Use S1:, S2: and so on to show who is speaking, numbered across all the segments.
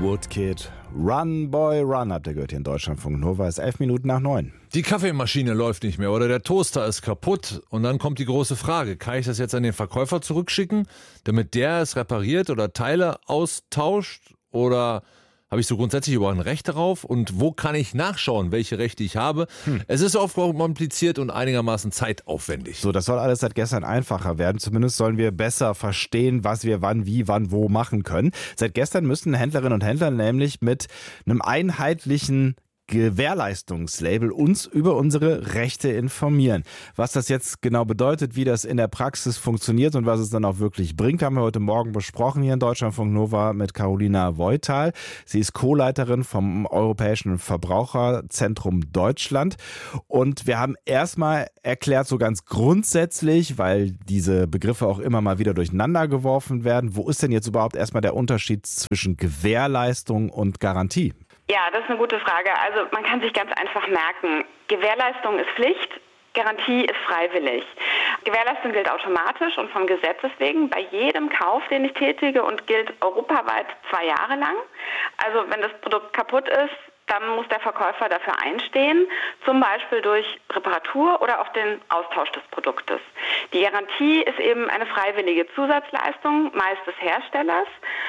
S1: Woodkid, Run Boy Run, habt ihr gehört hier in Deutschlandfunk Nova, ist 9:11.
S2: Die Kaffeemaschine läuft nicht mehr oder der Toaster ist kaputt. Und dann kommt die große Frage, kann ich das jetzt an den Verkäufer zurückschicken, damit der es repariert oder Teile austauscht? Oder habe ich so grundsätzlich überhaupt ein Recht darauf? Und wo kann ich nachschauen, welche Rechte ich habe? Es ist oft kompliziert und einigermaßen zeitaufwendig.
S1: So, das soll alles seit gestern einfacher werden. Zumindest sollen wir besser verstehen, was wir wann, wie, wann, wo machen können. Seit gestern müssen Händlerinnen und Händler nämlich mit einem einheitlichen Gewährleistungslabel uns über unsere Rechte informieren. Was das jetzt genau bedeutet, wie das in der Praxis funktioniert und was es dann auch wirklich bringt, haben wir heute Morgen besprochen hier in Deutschlandfunk Nova mit Carolina Voital. Sie ist Co-Leiterin vom Europäischen Verbraucherzentrum Deutschland. Und wir haben erstmal erklärt, so ganz grundsätzlich, weil diese Begriffe auch immer mal wieder durcheinander geworfen werden, wo ist denn jetzt überhaupt erstmal der Unterschied zwischen Gewährleistung und Garantie?
S3: Ja, das ist eine gute Frage. Also man kann sich ganz einfach merken, Gewährleistung ist Pflicht, Garantie ist freiwillig. Gewährleistung gilt automatisch und vom Gesetzes wegen bei jedem Kauf, den ich tätige und gilt europaweit 2 Jahre lang. Also wenn das Produkt kaputt ist, dann muss der Verkäufer dafür einstehen, zum Beispiel durch Reparatur oder auch den Austausch des Produktes. Die Garantie ist eben eine freiwillige Zusatzleistung, meist des Herstellers.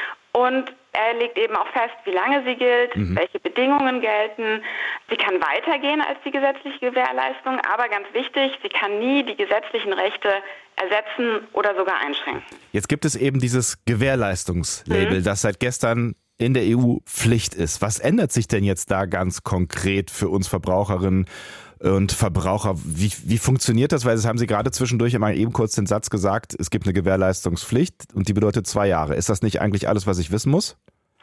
S3: Und er legt eben auch fest, wie lange sie gilt, welche Bedingungen gelten. Sie kann weitergehen als die gesetzliche Gewährleistung, aber ganz wichtig, sie kann nie die gesetzlichen Rechte ersetzen oder sogar einschränken.
S1: Jetzt gibt es eben dieses Gewährleistungslabel, das seit gestern in der EU Pflicht ist. Was ändert sich denn jetzt da ganz konkret für uns Verbraucherinnen und Verbraucher? Wie funktioniert das? Weil das haben Sie gerade zwischendurch einmal eben kurz den Satz gesagt, es gibt eine Gewährleistungspflicht und die bedeutet 2 Jahre. Ist das nicht eigentlich alles, was ich wissen muss?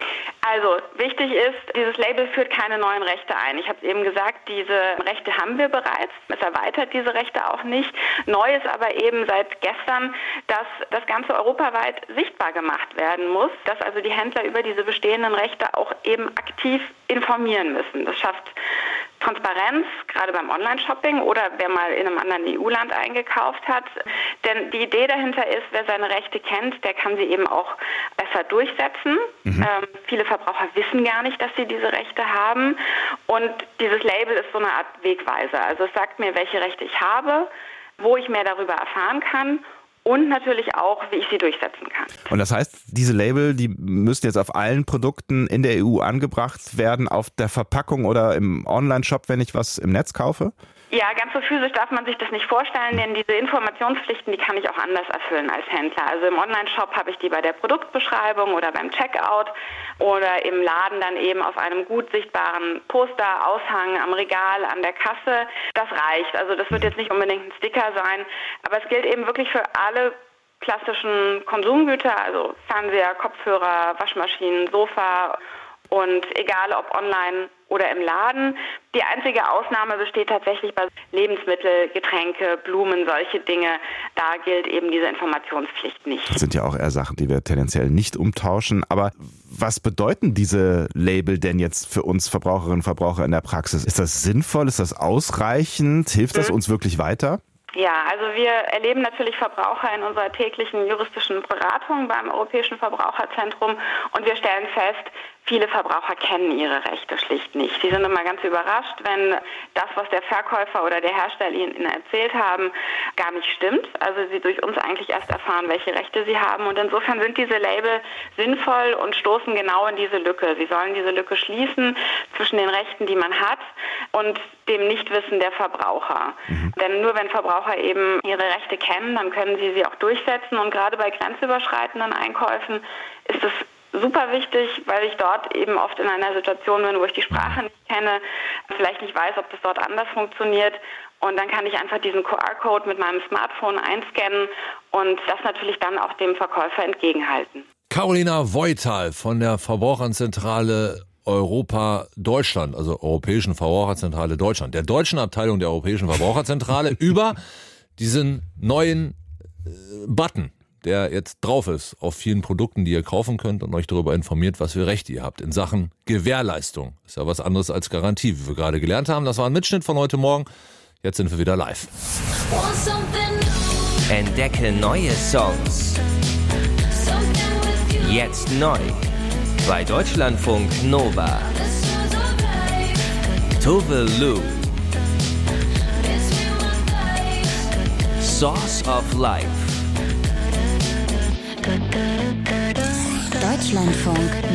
S3: Also wichtig ist, dieses Label führt keine neuen Rechte ein. Ich habe es eben gesagt, diese Rechte haben wir bereits. Es erweitert diese Rechte auch nicht. Neu ist aber eben seit gestern, dass das Ganze europaweit sichtbar gemacht werden muss, dass also die Händler über diese bestehenden Rechte auch eben aktiv informieren müssen. Das schafft Transparenz, gerade beim Online-Shopping oder wer mal in einem anderen EU-Land eingekauft hat. Denn die Idee dahinter ist, wer seine Rechte kennt, der kann sie eben auch besser durchsetzen. Viele Verbraucher wissen gar nicht, dass sie diese Rechte haben. Und dieses Label ist so eine Art Wegweiser. Also es sagt mir, welche Rechte ich habe, wo ich mehr darüber erfahren kann. Und natürlich auch, wie ich sie durchsetzen kann.
S1: Und das heißt, diese Label, die müssen jetzt auf allen Produkten in der EU angebracht werden, auf der Verpackung oder im Online-Shop, wenn ich was im Netz kaufe?
S3: Ja, ganz so physisch darf man sich das nicht vorstellen, denn diese Informationspflichten, die kann ich auch anders erfüllen als Händler. Also im Online-Shop habe ich die bei der Produktbeschreibung oder beim Checkout oder im Laden dann eben auf einem gut sichtbaren Poster, Aushang, am Regal, an der Kasse. Das reicht. Also das wird jetzt nicht unbedingt ein Sticker sein, aber es gilt eben wirklich für alle klassischen Konsumgüter, also Fernseher, Kopfhörer, Waschmaschinen, Sofa und egal ob online oder im Laden. Die einzige Ausnahme besteht tatsächlich bei Lebensmittel, Getränke, Blumen, solche Dinge. Da gilt eben diese Informationspflicht nicht.
S1: Das sind ja auch eher Sachen, die wir tendenziell nicht umtauschen. Aber was bedeuten diese Label denn jetzt für uns Verbraucherinnen und Verbraucher in der Praxis? Ist das sinnvoll? Ist das ausreichend? Hilft das uns wirklich weiter?
S3: Ja, also wir erleben natürlich Verbraucher in unserer täglichen juristischen Beratung beim Europäischen Verbraucherzentrum und wir stellen fest, viele Verbraucher kennen ihre Rechte schlicht nicht. Sie sind immer ganz überrascht, wenn das, was der Verkäufer oder der Hersteller ihnen erzählt haben, gar nicht stimmt. Also sie durch uns eigentlich erst erfahren, welche Rechte sie haben. Und insofern sind diese Label sinnvoll und stoßen genau in diese Lücke. Sie sollen diese Lücke schließen zwischen den Rechten, die man hat, und dem Nichtwissen der Verbraucher. Denn nur wenn Verbraucher eben ihre Rechte kennen, dann können sie auch durchsetzen. Und gerade bei grenzüberschreitenden Einkäufen ist es super wichtig, weil ich dort eben oft in einer Situation bin, wo ich die Sprache nicht kenne, vielleicht nicht weiß, ob das dort anders funktioniert. Und dann kann ich einfach diesen QR-Code mit meinem Smartphone einscannen und das natürlich dann auch dem Verkäufer entgegenhalten.
S2: Carolina Voital von der Verbraucherzentrale Europa Deutschland, also Europäischen Verbraucherzentrale Deutschland, der deutschen Abteilung der Europäischen Verbraucherzentrale, über diesen neuen Button, der jetzt drauf ist auf vielen Produkten, die ihr kaufen könnt und euch darüber informiert, was für Rechte ihr habt in Sachen Gewährleistung. Ist ja was anderes als Garantie, wie wir gerade gelernt haben. Das war ein Mitschnitt von heute Morgen. Jetzt sind wir wieder live.
S4: Entdecke neue Songs. Jetzt neu. bei Deutschlandfunk Nova. Tove Lo. Source of Life.
S5: Deutschlandfunk